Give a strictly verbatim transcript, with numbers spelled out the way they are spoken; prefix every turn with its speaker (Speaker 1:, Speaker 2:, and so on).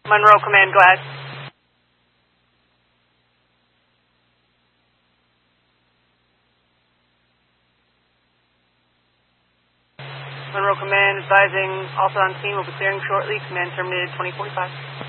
Speaker 1: Monroe Command, go ahead. Monroe Command advising also on scene, will be clearing shortly. Command terminated twenty forty-five.